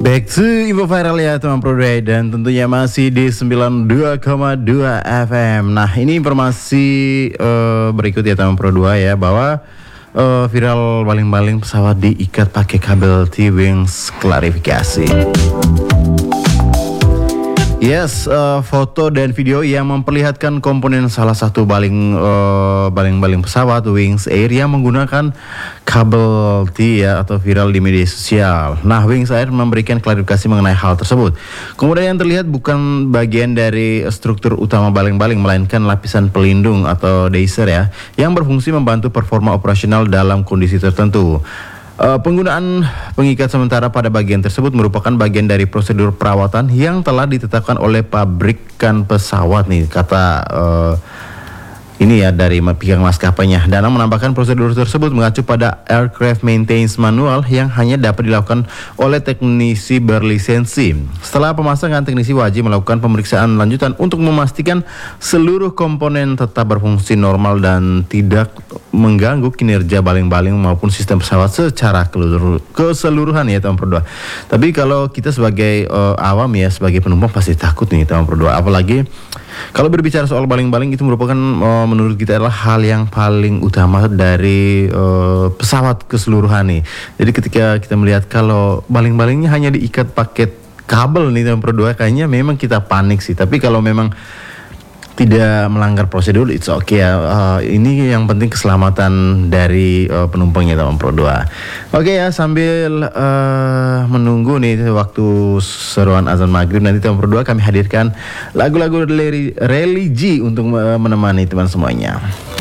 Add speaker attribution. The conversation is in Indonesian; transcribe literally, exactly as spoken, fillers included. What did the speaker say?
Speaker 1: Back to Info Viral ya teman Pro Day, dan tentunya masih di sembilan puluh dua koma dua F M. Nah ini informasi uh, berikut ya teman Pro dua ya, bahwa uh, viral baling-baling pesawat diikat pakai kabel T-Wings, klarifikasi. Yes, uh, foto dan video yang memperlihatkan komponen salah satu baling uh, baling-baling pesawat Wings Air yang menggunakan kabel T ya, atau viral di media sosial. Nah, Wings Air memberikan klarifikasi mengenai hal tersebut. Kemudian yang terlihat bukan bagian dari struktur utama baling-baling, melainkan lapisan pelindung atau daisir ya, yang berfungsi membantu performa operasional dalam kondisi tertentu. Uh, penggunaan pengikat sementara pada bagian tersebut merupakan bagian dari prosedur perawatan yang telah ditetapkan oleh pabrikan pesawat nih, kata uh, ini ya dari pihak maskapainya. Danang menambahkan prosedur tersebut mengacu pada Aircraft Maintenance Manual yang hanya dapat dilakukan oleh teknisi berlisensi. Setelah pemasangan, teknisi wajib melakukan pemeriksaan lanjutan untuk memastikan seluruh komponen tetap berfungsi normal dan tidak mengganggu kinerja baling-baling maupun sistem pesawat secara keseluruhan ya teman Pro dua. Tapi kalau kita sebagai uh, awam ya, sebagai penumpang pasti takut nih teman Pro dua, apalagi kalau berbicara soal baling-baling, itu merupakan uh, menurut kita adalah hal yang paling utama dari uh, pesawat keseluruhan nih. Jadi ketika kita melihat kalau baling-balingnya hanya diikat pakai kabel nih teman Pro dua, kayaknya memang kita panik sih. Tapi kalau memang tidak melanggar prosedur, it's okay ya. Uh, ini yang penting keselamatan dari uh, penumpangnya teman Pro dua. Oke okay ya, sambil uh, menunggu nih waktu seruan azan maghrib nanti teman Pro dua, kami hadirkan lagu-lagu religi untuk uh, menemani teman semuanya.